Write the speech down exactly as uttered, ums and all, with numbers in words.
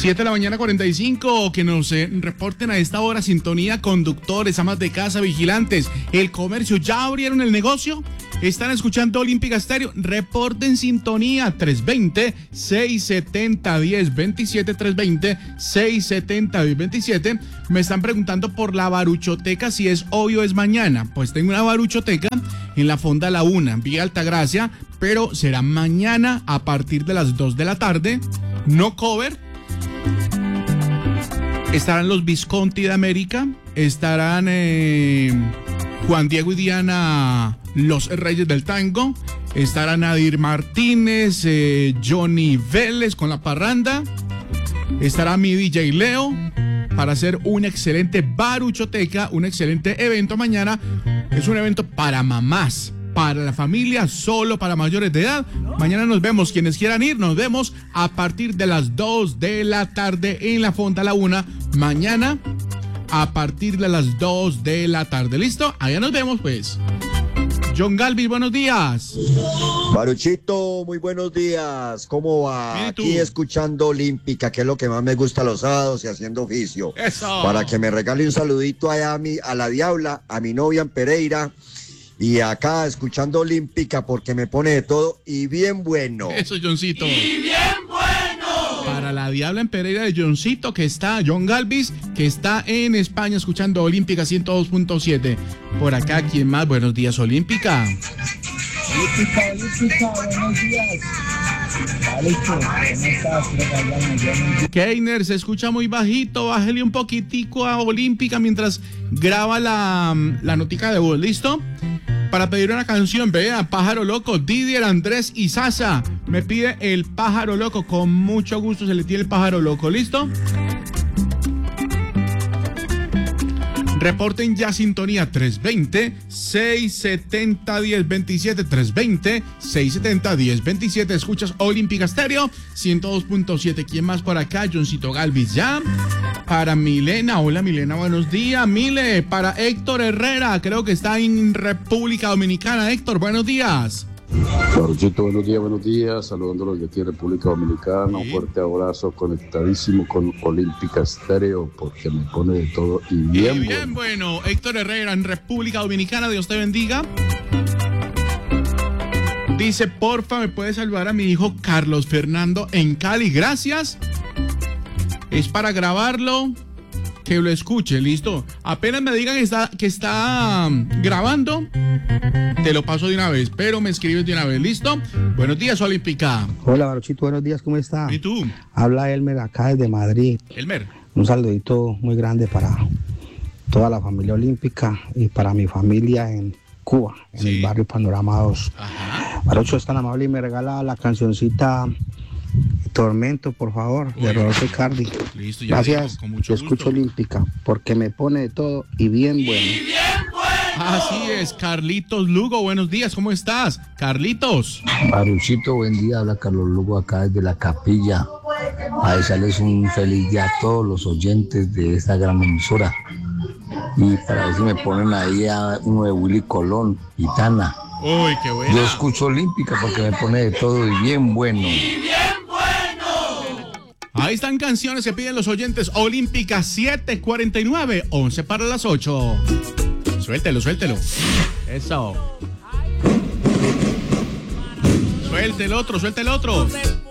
siete de la mañana, cuarenta y cinco. Que nos eh, reporten a esta hora sintonía conductores, amas de casa, vigilantes, el comercio. ¿Ya abrieron el negocio? ¿Están escuchando Olímpica Estéreo? Reporten sintonía tres veinte, seiscientos setenta, diez veintisiete, tres veinte, seiscientos setenta, diez veintisiete. Me están preguntando por la baruchoteca, si es hoy o es mañana. Pues tengo una baruchoteca en la Fonda La Una, vía Altagracia, pero será mañana a partir de las dos de la tarde. No cover. Estarán los Visconti de América, estarán eh, Juan Diego y Diana, los Reyes del Tango, estará Nadir Martínez, eh, Johnny Vélez con la parranda, estará mi D J Leo para hacer una excelente baruchoteca, un excelente evento mañana. Es un evento para mamás, para la familia, solo para mayores de edad. Mañana nos vemos, quienes quieran ir, nos vemos a partir de las dos de la tarde en la Fonda La Una. Mañana a partir de las dos de la tarde. ¿Listo? Allá nos vemos, pues. John Galvis, buenos días. Baruchito, muy buenos días. ¿Cómo va? Aquí escuchando Olímpica, que es lo que más me gusta los sábados y haciendo oficio. Eso. Para que me regale un saludito allá a, mi, a la Diabla, a mi novia en Pereira. Y acá escuchando Olímpica porque me pone de todo y bien bueno. Eso, Johncito. Y bien bueno. Para la Diabla en Pereira de Johncito, que está, John Galvis, que está en España escuchando Olímpica ciento dos punto siete. Por acá, ¿quién más? Buenos días, Olímpica. Olímpica, Olímpica, buenos días. Alecho, ¿cómo estás? Keiner, se escucha muy bajito, bájale un poquitico a Olímpica mientras graba la, la notica de voz, ¿listo? Para pedir una canción, vea, Pájaro Loco, Didier, Andrés y Sasa. Me pide el Pájaro Loco, con mucho gusto se le tiene el Pájaro Loco, ¿listo? Reporten ya sintonía tres veinte, seiscientos setenta, diez veintisiete, tres veinte, seiscientos setenta, diez veintisiete. Escuchas Olímpica Estéreo ciento dos punto siete. ¿Quién más por acá? Johncito Galvis ya. Para Milena, hola Milena, buenos días. Mile, para Héctor Herrera, creo que está en República Dominicana. Héctor, buenos días. Baruchito, buenos días, buenos días, saludándolos de aquí en República Dominicana, sí. Un fuerte abrazo, conectadísimo con Olímpica Estéreo, porque me pone de todo y bien, y bien bueno. bueno. Héctor Herrera en República Dominicana, Dios te bendiga. Dice, porfa, me puede saludar a mi hijo Carlos Fernando en Cali, gracias. Es para grabarlo, que lo escuche, listo. Apenas me digan que está, que está grabando, te lo paso de una vez, pero me escribes de una vez, ¿listo? Buenos días, Olímpica. Hola, Baruchito, buenos días, ¿cómo está? ¿Y tú? Habla Elmer acá desde Madrid. Elmer. Un saludito muy grande para toda la familia olímpica y para mi familia en Cuba, en sí. el barrio Panorama dos. Ajá. Barucho es tan amable y me regala la cancioncita Tormento, por favor, de Rodolfo Icardi. Listo, ya gracias, digo, con mucho escucho gusto. Olímpica, porque me pone de todo y bien bueno. Y bien bueno. Así es, Carlitos Lugo, buenos días, ¿cómo estás? Carlitos. Baruchito, buen día, habla Carlos Lugo acá desde la capilla. A desearles un feliz día a todos los oyentes de esta gran emisora. Y para ver si me ponen ahí a uno de Willy Colón y Tana. Uy, qué bueno. Yo escucho Olímpica porque me pone de todo y bien bueno. Y bien bueno. Ahí están canciones que piden los oyentes. Olímpica siete cuarenta y nueve, once para las ocho. Suéltelo, suéltelo. Eso. Suelte el otro, suelte el otro.